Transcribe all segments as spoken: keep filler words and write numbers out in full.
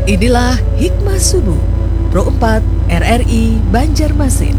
Inilah Hikmah Subuh Pro empat R R I Banjarmasin.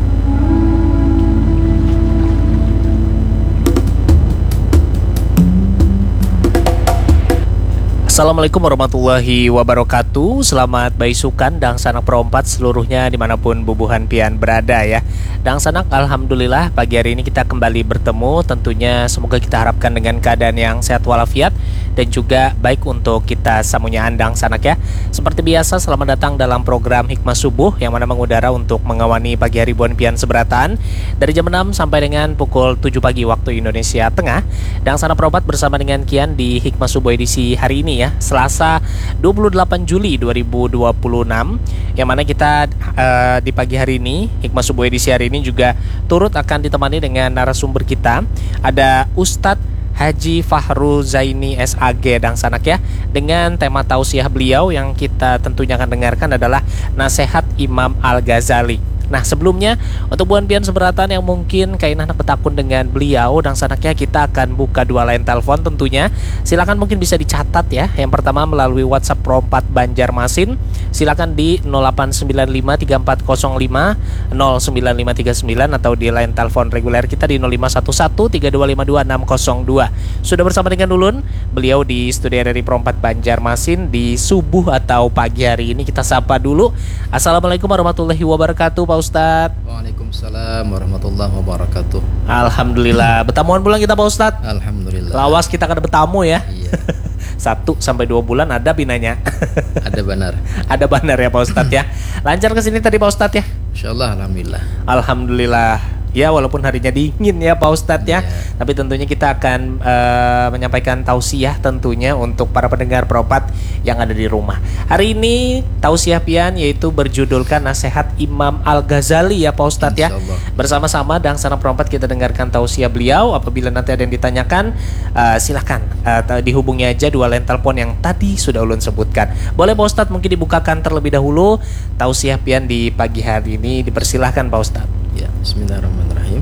Assalamualaikum warahmatullahi wabarakatuh. Selamat baisukan Dang Sanak Pro empat seluruhnya dimanapun bubuhan pian berada ya. Dang Sanak, alhamdulillah pagi hari ini kita kembali bertemu. Tentunya semoga kita harapkan dengan keadaan yang sehat walafiat dan juga baik untuk kita semuanya Dang Sanak ya. Seperti biasa, selamat datang dalam program Hikmah Subuh yang mana mengudara untuk mengawani pagi hari buan pian seberatan dari jam enam sampai dengan pukul tujuh pagi waktu Indonesia Tengah. Dang Sanak Pro empat bersama dengan Kian di Hikmah Subuh edisi hari ini ya, Selasa dua puluh delapan Juli dua ribu dua puluh enam, yang mana kita uh, di pagi hari ini Hikmah Subuh edisi hari ini juga turut akan ditemani dengan narasumber kita. Ada Ustadz Haji Fahrul Zaini S A G Dang Sanak ya, dengan tema tausiah beliau yang kita tentunya akan dengarkan adalah Nasihat Imam Al-Ghazali. Nah sebelumnya untuk buan pian seberatan yang mungkin kainan petakun dengan beliau Dang Sanaknya, kita akan buka dua line telepon tentunya. Silakan mungkin bisa dicatat ya. Yang pertama melalui WhatsApp Pro empat Banjarmasin, silakan di nol delapan sembilan lima tiga empat nol lima nol sembilan lima tiga sembilan atau di line telepon reguler kita di nol lima satu satu tiga dua lima dua enam nol dua. Sudah bersama dengan Ulun, beliau di studio R R I Pro empat Banjarmasin di subuh atau pagi hari ini. Kita sapa dulu. Assalamualaikum warahmatullahi wabarakatuh Pak Ustadz. Waalaikumsalam warahmatullahi wabarakatuh. Alhamdulillah. Betamuan bulan kita Pak Ustadz. Alhamdulillah. Lawas kita kada betamu ya. Iya. Satu sampai dua bulan ada binanya. Ada benar. Ada benar ya Pak Ustadz ya. Lancar kesini tadi Pak Ustadz ya. Insyaallah alhamdulillah. Alhamdulillah. Ya walaupun harinya dingin ya Pak Ustadz ya, yeah. Tapi tentunya kita akan uh, menyampaikan tausiah tentunya untuk para pendengar Propat yang ada di rumah. Hari ini tausiah pian yaitu berjudulkan Nasihat Imam Al-Ghazali ya Pak Ustadz ya. Bersama-sama Dang Sanak Propat kita dengarkan tausiah beliau. Apabila nanti ada yang ditanyakan, uh, silahkan uh, dihubungi aja dua line telepon yang tadi sudah ulun sebutkan. Boleh Pak Ustadz mungkin dibukakan terlebih dahulu tausiah pian di pagi hari ini, dipersilahkan Pak Ustadz. Ya, bismillahirrahmanirrahim.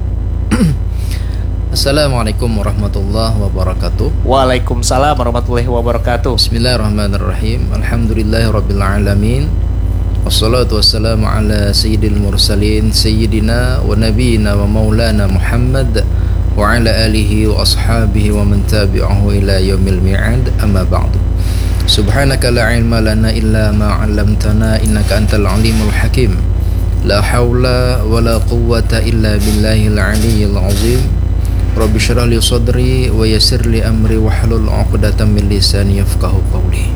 Assalamualaikum warahmatullahi wabarakatuh. Waalaikumsalam warahmatullahi wabarakatuh. Bismillahirrahmanirrahim. Alhamdulillahirabbil alamin. Wassalatu wassalamu ala sayyidil mursalin sayyidina wa nabiyyina wa maulana Muhammad wa ala alihi wa ashabihi wa man tabi'ahu ila yaumil mi'ad. Amma ba'du. Subhanaka la ilma lana illa ma 'allamtana innaka antal alimul hakim. La haula wa la quwwata illa billahil aliyyil azim. Rabbi shrah li sadri wa yassir li amri wahlul 'uqdatam min lisani yafqahu qawli.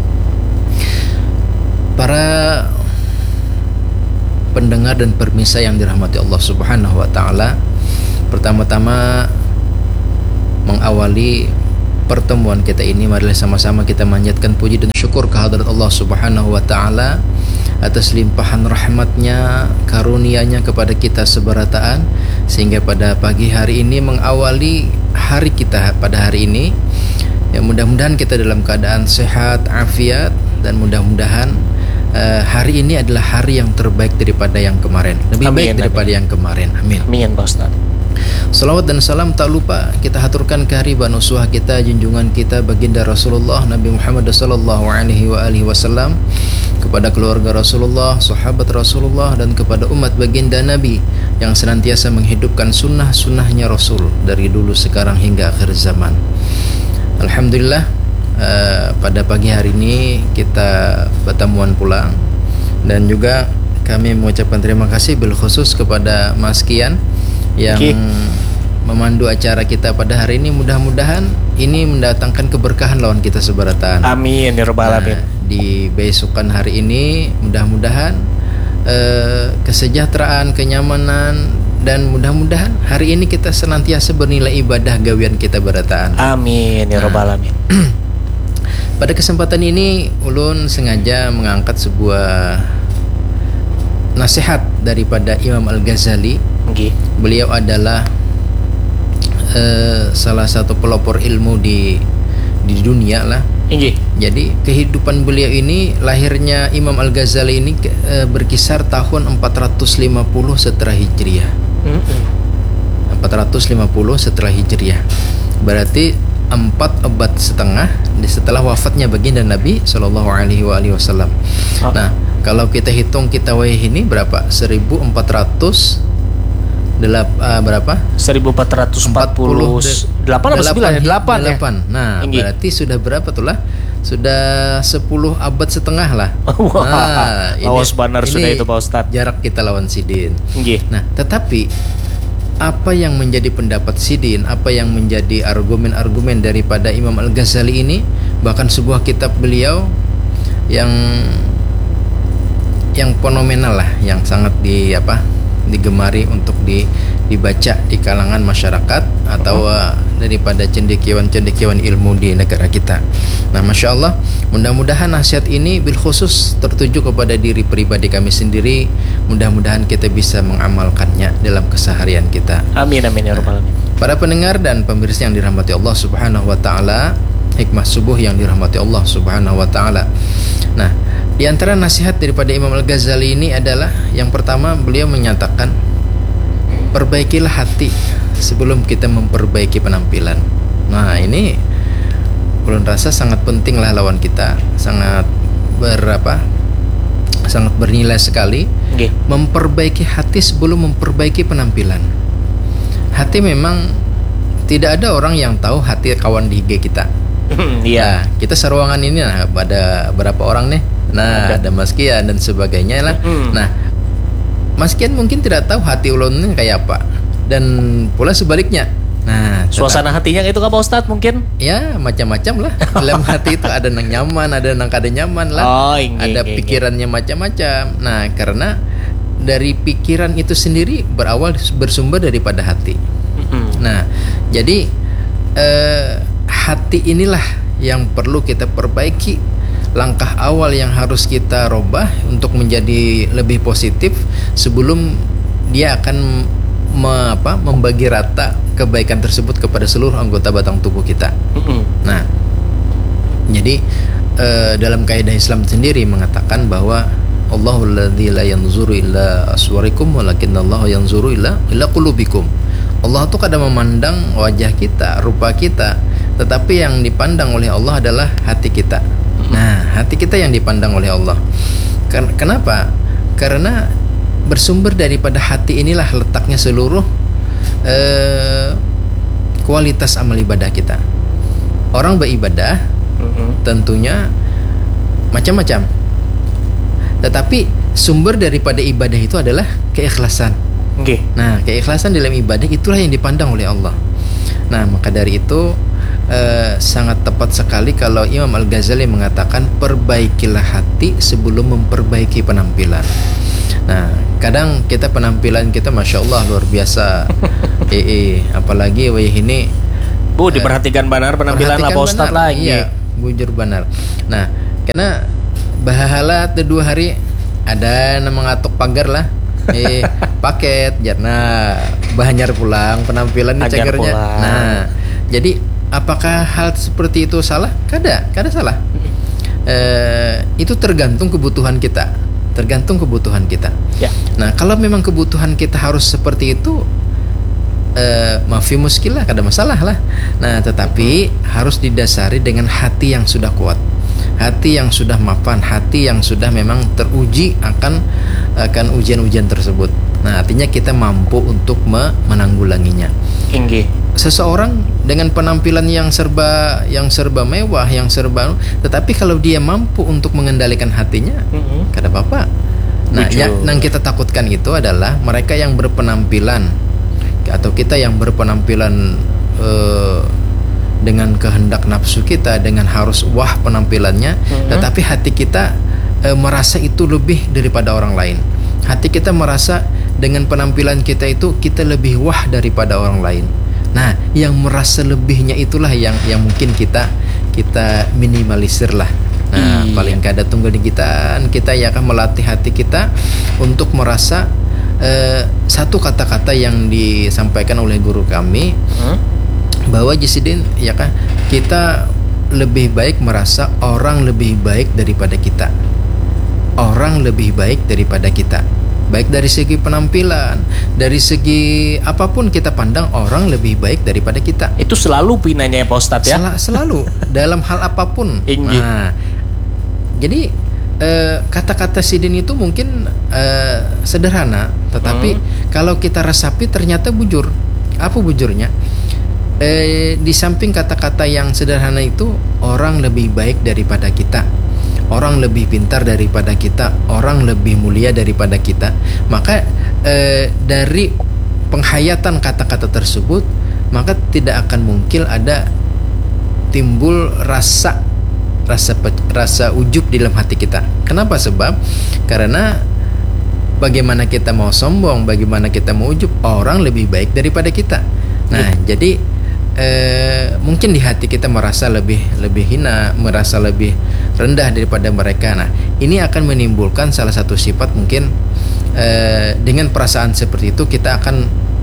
Para pendengar dan pemirsa yang dirahmati Allah Subhanahu wa taala, pertama-tama mengawali pertemuan kita ini, marilah sama-sama kita manjatkan puji dan syukur kehadirat Allah Subhanahu wa taala atas limpahan rahmatnya, karunia-Nya kepada kita seberataan, sehingga pada pagi hari ini mengawali hari kita pada hari ini ya, mudah-mudahan kita dalam keadaan sehat, afiat, dan mudah-mudahan uh, hari ini adalah hari yang terbaik daripada yang kemarin, lebih amin, baik daripada amin. yang kemarin. Amin. Amin Pak Ustaz. Salawat dan salam tak lupa kita haturkan kehariban uswah kita, junjungan kita baginda Rasulullah Nabi Muhammad sallallahu alaihi wa alihi wasallam, kepada keluarga Rasulullah, sahabat Rasulullah, dan kepada umat baginda Nabi yang senantiasa menghidupkan sunnah-sunnahnya Rasul dari dulu sekarang hingga akhir zaman. Alhamdulillah, uh, pada pagi hari ini kita pertemuan pulang, dan juga kami mengucapkan terima kasih bil khusus kepada Mas Kian yang okay. memandu acara kita pada hari ini. Mudah-mudahan ini mendatangkan keberkahan lawan kita seberatan. Amin ya rabbal alamin. Nah, di besokan hari ini mudah-mudahan eh, kesejahteraan, kenyamanan, dan mudah-mudahan hari ini kita senantiasa bernilai ibadah gawian kita berataan. Amin ya rabbal alamin. Nah, pada kesempatan ini ulun sengaja mengangkat sebuah nasihat daripada Imam Al-Ghazali. Okay. Beliau adalah uh, salah satu pelopor ilmu di di dunia lah. Okay. Jadi kehidupan beliau ini, lahirnya Imam Al-Ghazali ini uh, berkisar tahun empat ratus lima puluh setelah Hijriah. Mm-hmm. empat ratus lima puluh setelah Hijriah. Berarti empat abad setengah setelah wafatnya baginda Nabi Shallallahu Alaihi Wasallam. Oh. Nah, kalau kita hitung kita wayah ini berapa? seribu empat ratus delap, uh, berapa? seribu empat ratus empat puluh delapan atau sembilan? delapan ya? Nah, Inggi. berarti sudah berapa tuh lah? Sudah sepuluh abad setengah lah. Wah, Nah, awas benar sudah itu Pak Ustadz. Jarak kita lawan Sidin. Nggih. Nah, tetapi apa yang menjadi pendapat Sidin, apa yang menjadi argumen-argumen daripada Imam Al-Ghazali ini, bahkan sebuah kitab beliau yang yang fenomenal lah, yang sangat di apa digemari untuk di, dibaca di kalangan masyarakat atau uh, daripada cendekiawan-cendekiawan ilmu di negara kita. Nah, Masya Allah, mudah-mudahan nasihat ini bil khusus tertuju kepada diri pribadi kami sendiri. Mudah-mudahan kita bisa mengamalkannya dalam keseharian kita. Amin amin ya rabbal alamin. Para pendengar dan pemirsa yang dirahmati Allah Subhanahu wa taala, hikmah subuh yang dirahmati Allah Subhanahu wa taala. Nah, di antara nasihat daripada Imam Al-Ghazali ini adalah yang pertama, beliau menyatakan perbaikilah hati sebelum kita memperbaiki penampilan. Nah, ini ulun rasa sangat penting lah lawan kita, sangat berapa? Sangat bernilai sekali. Nggih. Memperbaiki hati sebelum memperbaiki penampilan. Hati memang tidak ada orang yang tahu hati kawan di I G kita. Iya. Nah, kita seruangan ini nah, ada berapa orang nih? Nah, ada, ada Mas Kian dan sebagainya lah. Hmm. Nah, Mas Kian mungkin tidak tahu hati ulun ini kayak apa, dan pula sebaliknya. Nah, suasana tetap, hatinya itu Pak Ustadz mungkin? Ya, macam-macam lah. Dalam hati itu ada yang nyaman, ada yang kada nyaman lah. Oh, ingin, ada ingin, pikirannya macam-macam. Nah, karena dari pikiran itu sendiri berawal bersumber daripada hati. Hmm. Nah, jadi eh, hati inilah yang perlu kita perbaiki. Langkah awal yang harus kita robah untuk menjadi lebih positif sebelum dia akan me, apa, membagi rata kebaikan tersebut kepada seluruh anggota batang tubuh kita. Mm-hmm. Nah, jadi eh, dalam kaidah Islam sendiri mengatakan bahwa Allahul ladzi la yanzuru illa aswarikum walakinnallaha yanzuru illa illa qulubikum. Allah tuh kadang memandang wajah kita, rupa kita, tetapi yang dipandang oleh Allah adalah hati kita. Nah, hati kita yang dipandang oleh Allah. Kenapa? Karena bersumber daripada hati inilah letaknya seluruh eh, kualitas amal ibadah kita. Orang beribadah Mm-hmm. tentunya macam-macam, tetapi sumber daripada ibadah itu adalah keikhlasan. Okay. Nah, keikhlasan dalam ibadah itulah yang dipandang oleh Allah. Nah, maka dari itu Eh, sangat tepat sekali kalau Imam Al-Ghazali mengatakan perbaikilah hati sebelum memperbaiki penampilan. Nah, kadang kita penampilan kita Masya Allah luar biasa. eh, eh, apalagi wah ini Bu, diperhatikan benar penampilan lah Pak Ustadz lagi. Iya, bujur benar. Nah, karena bahala dua hari ada nama ngatok pagar lah. Eh, paket jarna bahanyar pulang penampilan Ajar cegernya. pulang. Nah, jadi apakah hal seperti itu salah? Kada, kada salah. Eh, itu tergantung kebutuhan kita, tergantung kebutuhan kita. Ya. Nah, kalau memang kebutuhan kita harus seperti itu, eh, maafi muskil lah, kada masalah lah. Nah, tetapi harus didasari dengan hati yang sudah kuat, hati yang sudah mapan, hati yang sudah memang teruji akan akan ujian-ujian tersebut. Nah, artinya kita mampu untuk menanggulanginya. Tinggi. Seseorang dengan penampilan yang serba yang serba mewah, yang serba, tetapi kalau dia mampu untuk mengendalikan hatinya, Mm-hmm. kada apa-apa. Nah, Lucu. yang, yang kita takutkan itu adalah mereka yang berpenampilan atau kita yang berpenampilan eh, dengan kehendak nafsu kita, dengan harus wah penampilannya, Mm-hmm. tetapi hati kita eh, merasa itu lebih daripada orang lain. Hati kita merasa dengan penampilan kita itu kita lebih wah daripada orang lain. Nah, yang merasa lebihnya itulah yang yang mungkin kita kita minimalisir lah. Nah, Iya. paling kada tunggu di kita kita ya akan melatih hati kita untuk merasa eh, satu kata-kata yang disampaikan oleh guru kami, Hmm? bahwa Jisidin ya kan kita lebih baik merasa orang lebih baik daripada kita. Orang lebih baik daripada kita. baik dari segi penampilan, dari segi apapun kita pandang orang lebih baik daripada kita. Itu selalu pinanya ya Pak Ustadz ya? Sel- selalu dalam hal apapun. Inggi. Nah, jadi eh, kata-kata Sidin itu mungkin eh, sederhana, tetapi hmm. kalau kita resapi ternyata bujur. Apa bujurnya? Eh, di samping kata-kata yang sederhana itu, orang lebih baik daripada kita, orang lebih pintar daripada kita, orang lebih mulia daripada kita. Maka eh, dari penghayatan kata-kata tersebut, maka tidak akan mungkin ada timbul rasa rasa rasa ujub di dalam hati kita. Kenapa? Sebab karena bagaimana kita mau sombong, bagaimana kita mau ujub, orang lebih baik daripada kita. Nah, hmm. jadi Eh, mungkin di hati kita merasa lebih lebih hina, merasa lebih rendah daripada mereka. Nah, ini akan menimbulkan salah satu sifat mungkin eh, dengan perasaan seperti itu kita akan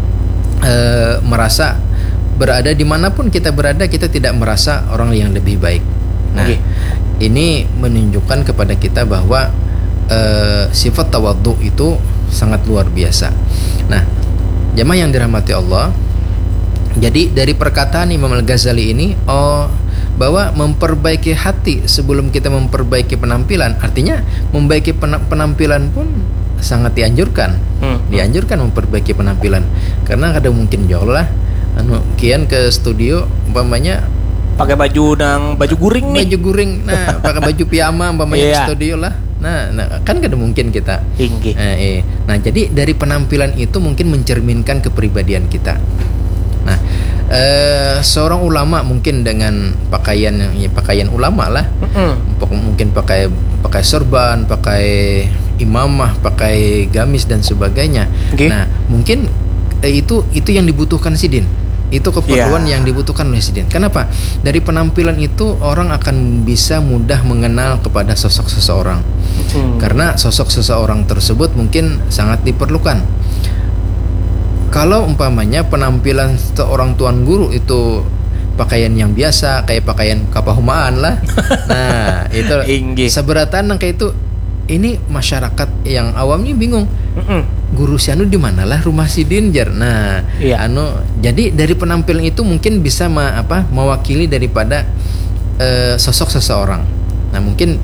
eh, merasa berada dimanapun kita berada, kita tidak merasa orang yang lebih baik. Nah, okay. ini menunjukkan kepada kita bahwa eh, sifat tawadhu itu sangat luar biasa. Nah, jamaah yang dirahmati Allah, jadi dari perkataan Imam Al-Ghazali ini, oh, bahwa memperbaiki hati sebelum kita memperbaiki penampilan, artinya memperbaiki penampilan pun sangat dianjurkan. Hmm. Dianjurkan memperbaiki penampilan, karena kadang mungkin jauh lah, anu kian ke studio umpamanya pakai baju nang baju guring nih. Baju guring, nah pakai baju piyama umpamanya yeah. ke studio lah. Nah, nah kan kadang mungkin kita. Tinggi. Nah, eh. nah, jadi dari penampilan itu mungkin mencerminkan kepribadian kita. Nah, eh, seorang ulama mungkin dengan pakaian ya, pakaian ulama lah, mm-hmm. mungkin pakai pakai sorban, pakai imamah, pakai gamis dan sebagainya. Okay. Nah, mungkin eh, itu itu yang dibutuhkan Sidin. Itu keperluan yeah. yang dibutuhkan oleh Sidin. Kenapa? Dari penampilan itu orang akan bisa mudah mengenal kepada sosok seseorang. Mm. Karena sosok seseorang tersebut mungkin sangat diperlukan. Kalau umpamanya penampilan seorang tuan guru itu pakaian yang biasa, kayak pakaian kapahumaan lah. Nah, itu Inggi. Seberatan kayak itu, ini masyarakat yang awamnya bingung. Mm-mm. Guru si anu di mana lah rumah Sidin jar. Nah, iya. anu jadi dari penampilan itu mungkin bisa ma, apa mewakili daripada uh, sosok seseorang. Nah, mungkin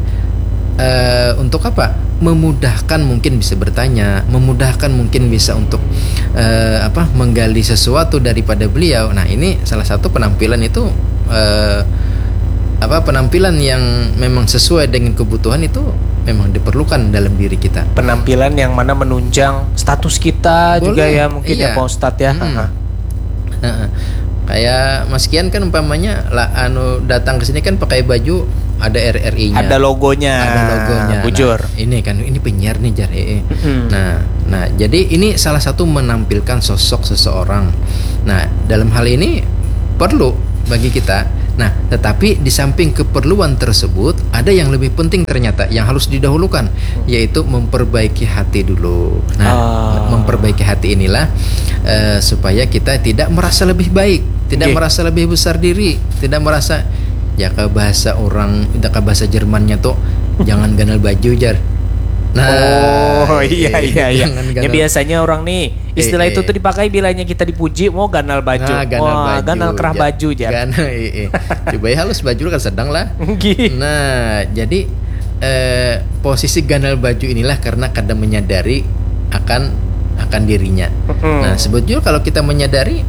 uh, untuk apa? Memudahkan mungkin bisa bertanya, memudahkan mungkin bisa untuk uh, apa menggali sesuatu daripada beliau. Nah, ini salah satu penampilan itu uh, apa penampilan yang memang sesuai dengan kebutuhan itu memang diperlukan dalam diri kita. Penampilan yang mana menunjang status kita. Boleh, juga ya mungkin iya. ya Pak Ustadz ya. Hmm. Nah, kayak Mas Kian kan umpamanya lah anu datang ke sini kan pakai baju ada R R I-nya. Ada logonya. Ada logonya. Bujur. Nah, ini kan ini penyiar nih jar. Mm-hmm. Nah, nah jadi ini salah satu menampilkan sosok seseorang. Nah, dalam hal ini perlu bagi kita. Nah, tetapi di samping keperluan tersebut ada yang lebih penting ternyata yang harus didahulukan, yaitu memperbaiki hati dulu. Nah, oh. memperbaiki hati inilah uh, supaya kita tidak merasa lebih baik, tidak okay. merasa lebih besar diri, tidak merasa ya ke bahasa orang, tidak ke bahasa Jermannya tuh jangan ganal baju jar. Nah, oh iya iya iya. Ya biasanya orang nih istilah eh, itu tuh dipakai bilanya kita dipuji mau ganal baju. Nah, ganal Wah, baju. ganal kerah ja, baju jar. Ganal iya. Coba ya halus baju kan sedang lah. Nah, jadi eh, posisi ganal baju inilah karena kadang menyadari akan akan dirinya. Nah, sebetulnya kalau kita menyadari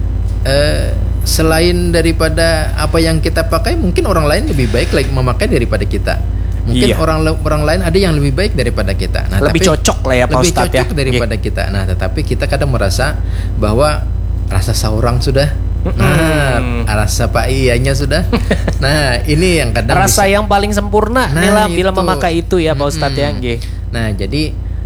eh, selain daripada apa yang kita pakai, mungkin orang lain lebih baik lagi memakai daripada kita. Mungkin iya. orang orang lain ada yang lebih baik daripada kita. Nah, lebih tapi, cocok lah ya Pak Ustadz ya. Lebih cocok daripada kita. Nah, tetapi kita kadang merasa bahwa rasa seorang sudah. Nah, mm. rasa pak iyanya sudah. Nah, ini yang kadang rasa bisa. Yang paling sempurna nah, bila, bila memakai itu ya Pak Ustadz ya. Nah, jadi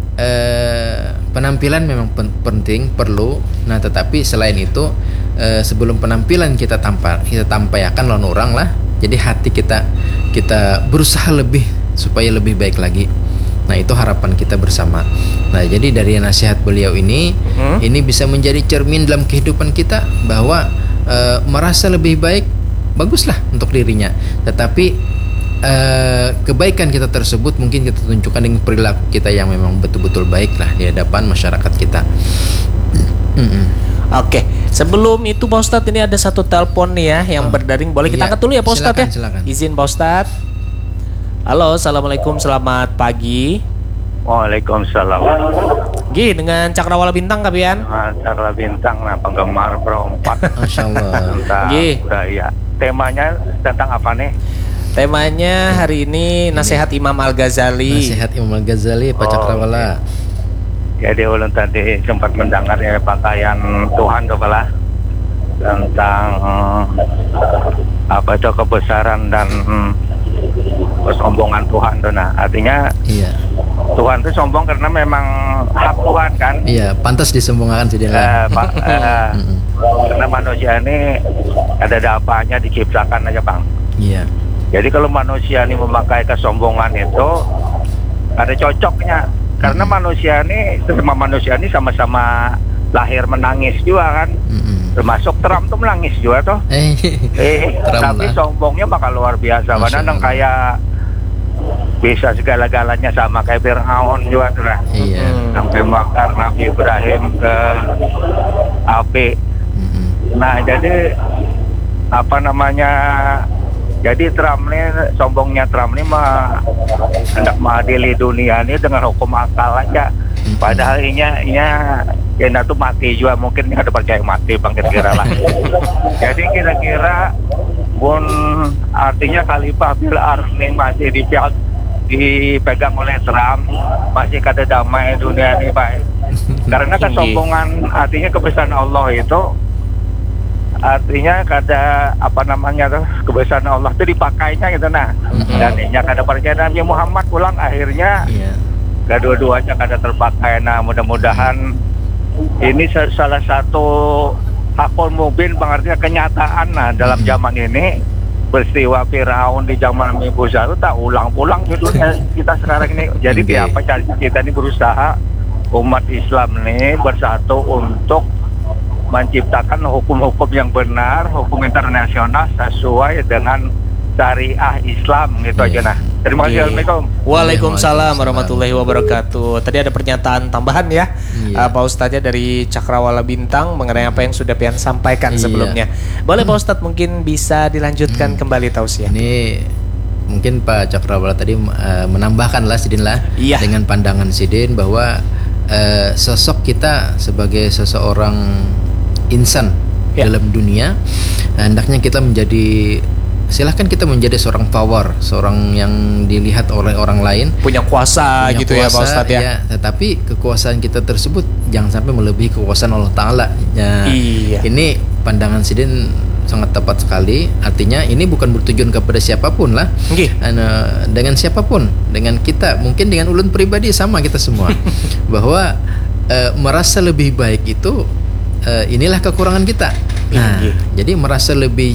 eh, penampilan memang penting, perlu. Nah, tetapi selain itu eh, sebelum penampilan kita tampar, kita tampaikan lawan orang lah. Jadi hati kita kita berusaha lebih supaya lebih baik lagi. Nah, itu harapan kita bersama. Nah, jadi dari nasihat beliau ini hmm? ini bisa menjadi cermin dalam kehidupan kita bahwa e, merasa lebih baik baguslah untuk dirinya. Tetapi uh, kebaikan kita tersebut mungkin kita tunjukkan dengan perilaku kita yang memang betul-betul baik lah di hadapan masyarakat kita. Mm-mm. Oke, sebelum itu Pak Ustadz, ini ada satu telepon nih ya yang Oh, berdaring. Boleh kita iya. angkat dulu ya Pak Ustadz Silakan, ya? silakan. Izin Pak Ustadz. Halo, assalamualaikum, selamat pagi. Waalaikumsalam. Gih, dengan Cakrawala Bintang Kapian. Cakrawala Bintang, nah penggemar perempat. Masya Allah. Tentang Gih. budaya. Temanya tentang apa nih? Temanya hari ini nasihat Imam Al-Ghazali. Nasihat Imam Al-Ghazali, Pak Oh, Cakrawala. Jadi ulun tadi sempat mendengar ya pakaian Tuhan kepala tentang eh, apa itu kebesaran dan hmm, kesombongan Tuhan tuh. Nah, artinya Iya. Tuhan itu sombong karena memang hak Tuhan kan. Iya, pantas disombongkan sih dia. Eh, Pak, eh, Mm-mm. karena manusia ini ada dapanya diciptakan aja Bang. Iya. Jadi kalau manusia ini memakai kesombongan itu ada cocoknya. Karena Mm-mm. manusia ini, semua manusia ini sama-sama lahir menangis juga kan. Mm-mm. Termasuk Trump tuh menangis juga tuh. Eh, Eh, Trump tapi lah. sombongnya bakal luar biasa. Masya Karena Allah. kayak bisa segala-galanya sama kayak Fir'aun juga tuh lah. Iya. Sampai bakar Nabi Ibrahim ke api. Mm-mm. Nah jadi apa namanya? Jadi Trump ini, sombongnya Trump ini mah hendak mengadili dunia ini dengan hukum akal aja. Padahal inya inya kena tuh mati juga, mungkin ada percaya mati bang kira-kira lah. Jadi kira-kira pun artinya Khalifah bil Ard ini masih dipegang dipegang oleh Trump, masih kada damai dunia ini baik. Karena kesombongan artinya kebesaran Allah itu artinya kada apa namanya tuh kebesaran Allah itu dipakainya gitu nah. Mm-hmm. Dan inya kada percaya Nabi Muhammad pulang akhirnya Iya. kedua-duanya kada terpakai. Nah mudah-mudahan ini sa- salah satu hakul mubin bang artinya kenyataan nah dalam Mhm. zaman ini peristiwa Firaun di zaman Nabi Musa itu tak ulang-ulang gitu eh, kita sekarang ini. Jadi Oke. apa cara kita ini berusaha umat Islam ini bersatu untuk menciptakan hukum-hukum yang benar, hukum internasional sesuai dengan syariah Islam gitu aja nah. Terima kasih. Oke. Assalamualaikum. Waalaikumsalam warahmatullahi wabarakatuh. Tadi ada pernyataan tambahan ya, Iya. uh, Pak Ustadznya dari Cakrawala Bintang mengenai apa yang sudah Pian sampaikan Iya. sebelumnya. Boleh Pak Ustadz mungkin bisa dilanjutkan kembali tausiah. Ini mungkin Pak Cakrawala tadi uh, menambahkan lah Sidin lah Iya. dengan pandangan Sidin bahwa uh, sosok kita sebagai seseorang insan Ya. dalam dunia hendaknya kita menjadi silahkan kita menjadi seorang power, seorang yang dilihat oleh orang lain, Punya kuasa punya gitu ya Pak kuasa, Ustadz ya. ya, tetapi kekuasaan kita tersebut jangan sampai melebihi kekuasaan Allah Ta'ala ya. Iya. Ini pandangan Sidin sangat tepat sekali. Artinya ini bukan bertujuan kepada siapapun lah. Nggih. Anu, dengan siapapun, dengan kita, mungkin dengan ulun pribadi sama kita semua. Bahwa eh, merasa lebih baik itu eh, inilah kekurangan kita. Nah, Iya. jadi merasa lebih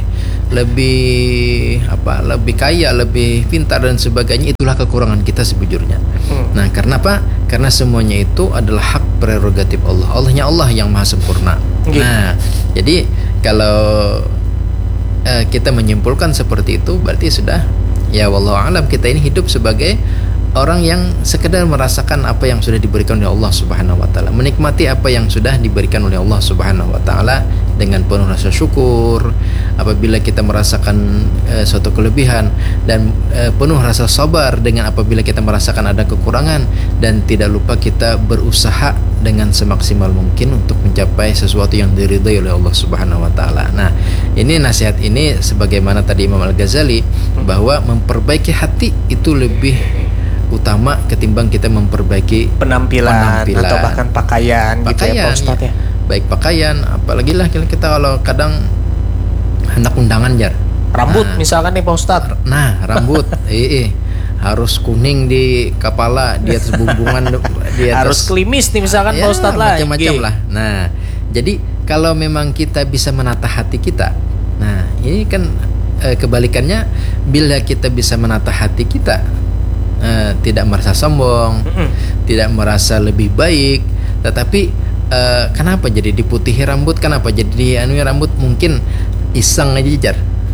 lebih apa? Lebih kaya, lebih pintar dan sebagainya, itulah kekurangan kita sebujurnya. Hmm. Nah, karena apa? Karena semuanya itu adalah hak prerogatif Allah. Allahnya Allah yang maha sempurna. Nggih. Nah, jadi kalau eh, kita menyimpulkan seperti itu, berarti sudah ya wallahu a'lam kita ini hidup sebagai orang yang sekedar merasakan apa yang sudah diberikan oleh Allah Subhanahu wa taala, menikmati apa yang sudah diberikan oleh Allah Subhanahu wa taala dengan penuh rasa syukur. Apabila kita merasakan eh, suatu kelebihan dan eh, penuh rasa sabar dengan apabila kita merasakan ada kekurangan, dan tidak lupa kita berusaha dengan semaksimal mungkin untuk mencapai sesuatu yang diridhai oleh Allah Subhanahu wa taala. Nah, ini nasihat ini sebagaimana tadi Imam Al-Ghazali bahwa memperbaiki hati itu lebih utama ketimbang kita memperbaiki Penampilan, Penampilan. atau bahkan pakaian, gitu ya pakaian, Pak Ustadz ya. baik pakaian, apalagi lah kita kalau kadang hendak undangan jar. Rambut Nah, misalkan nih Pak Ustadz. Nah, rambut, eh, eh, harus kuning di kepala, di atas bumbungan, di atas Harus klimis nih misalkan ya, Pak Ustadz lah. macam-macam Nggih. lah. Nah, jadi kalau memang kita bisa menata hati kita, nah ini kan eh, kebalikannya, bila kita bisa menata hati kita, eh, tidak merasa sombong, Mm-mm. tidak merasa lebih baik, tetapi eh, kenapa jadi diputihi rambut? Kenapa jadi anu rambut? Mungkin iseng aja jar.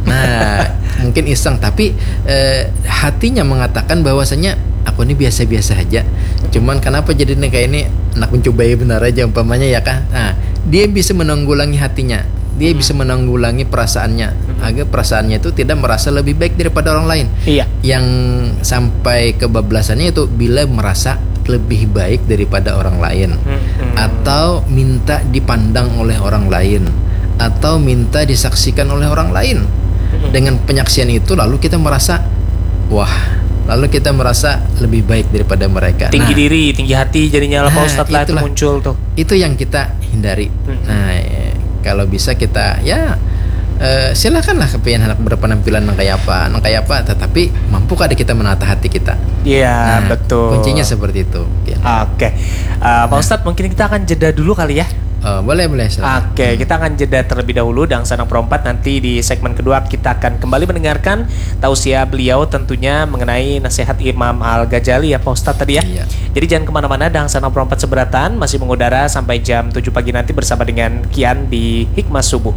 Nah, mungkin iseng tapi eh, hatinya mengatakan bahwasanya aku ini biasa-biasa aja. Cuman kenapa jadi nih kayak ini anak mencobai benar aja umpamanya ya kan? Nah, dia bisa menanggulangi hatinya. Dia hmm. bisa menanggulangi perasaannya hmm. agar perasaannya itu tidak merasa lebih baik daripada orang lain. Iya. Yang sampai kebablasannya itu bila merasa lebih baik daripada orang lain, hmm. atau minta dipandang oleh orang lain, atau minta disaksikan oleh orang lain. Hmm. Dengan penyaksian itu lalu kita merasa wah. Lalu kita merasa lebih baik daripada mereka. Tinggi nah, diri, tinggi hati jadinya lah Pak nah, Ustadz lah itu muncul tuh. Itu yang kita hindari. Hmm. Nah, eh, kalau bisa kita ya eh, silakanlah kepengen anak berpenampilan yang kayak apa, yang kayak apa, tetapi mampukah kita menata hati kita? Iya, nah, betul. Kuncinya seperti itu. Oke, okay. uh, Pak Ustadz mungkin kita akan jeda dulu kali ya. Oh, boleh boleh. Oke, okay, hmm. kita akan jeda terlebih dahulu dan Sanang Perempat nanti di segmen kedua kita akan kembali mendengarkan tausiah beliau tentunya mengenai nasihat Imam Al-Ghazali ya Pak Ustadz tadi ya. Iya. Jadi jangan kemana-mana, dan Sanang Perempat seberatan masih mengudara sampai jam tujuh pagi nanti bersama dengan Kian di Hikmah Subuh.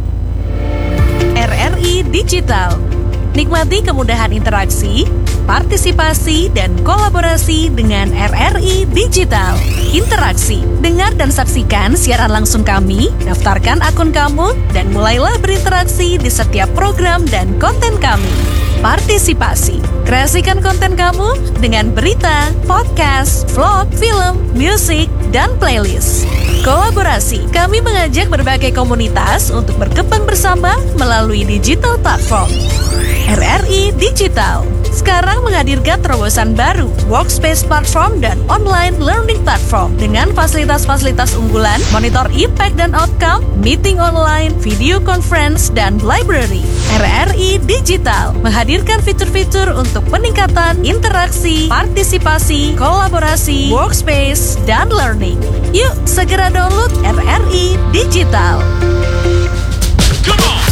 R R I Digital. Nikmati kemudahan interaksi, partisipasi, dan kolaborasi dengan R R I Digital. Interaksi, dengar dan saksikan siaran langsung kami, daftarkan akun kamu, dan mulailah berinteraksi di setiap program dan konten kami. Partisipasi, kreasikan konten kamu dengan berita, podcast, vlog, film, musik, dan playlist. Kolaborasi, kami mengajak berbagai komunitas untuk berkembang bersama melalui digital platform. R R I Digital sekarang menghadirkan terobosan baru, workspace platform dan online learning platform dengan fasilitas-fasilitas unggulan, monitor impact dan outcome, meeting online, video conference, dan library. R R I Digital menghadirkan fitur-fitur untuk peningkatan interaksi, partisipasi, kolaborasi, workspace, dan learning. Yuk segera download R R I Digital. Come on!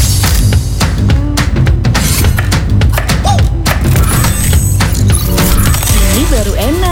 Ini baru enak.